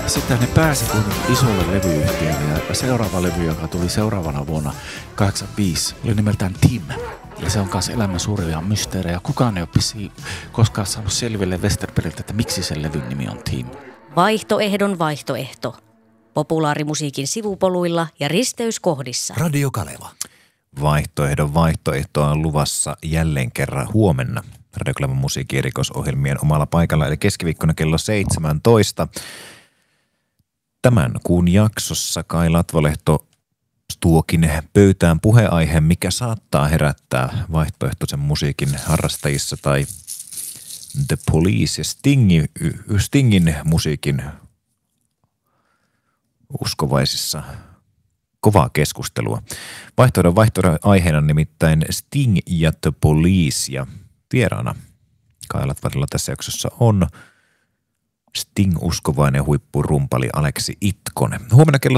Sitten ne pääsi kuitenkin isolle levyyhtiölle ja seuraava levy, joka tuli seuraavana vuonna 85, oli nimeltään Tim. Ja se on myös elämän suuria mysteerejä. Kukaan ei ole koskaan saanut selville Westerbergiltä, että miksi sen levyn nimi on Tim. Vaihtoehdon vaihtoehto. Populaarimusiikin sivupoluilla ja risteyskohdissa. Radio Kaleva. Vaihtoehdon vaihtoehto on luvassa jälleen kerran huomenna. Radio Kalevan musiikin erikoisohjelmien omalla paikalla, eli keskiviikkona kello 17. Tämän kuun jaksossa Kai Latvalehto tuokin pöytään puheenaiheen, mikä saattaa herättää vaihtoehtoisen musiikin harrastajissa tai The Police ja Stingin musiikin uskovaisissa kovaa keskustelua. Vaihtoehdon aiheena nimittäin Sting ja The Police ja vieraana Kai Latvalehdolla tässä jaksossa on Sting-uskovainen huippurumpali Aleksi Itkonen. Huomenna kello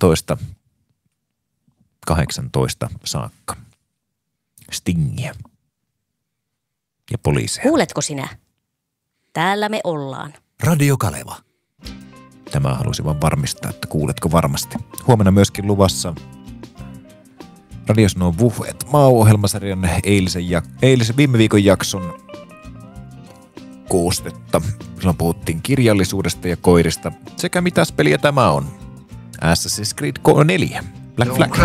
17:18 saakka. Stingiä ja poliiseja. Kuuletko sinä? Täällä me ollaan. Radio Kaleva. Tämä halusin vaan varmistaa, että kuuletko varmasti. Huomenna myöskin luvassa Radio Snow Wuhet Mau-ohjelmasarjan eilisen viime viikon jakson koostetta. Silloin puhuttiin kirjallisuudesta ja koirista sekä mitäs peliä tämä on. Assassin's Creed 4. Black Flag.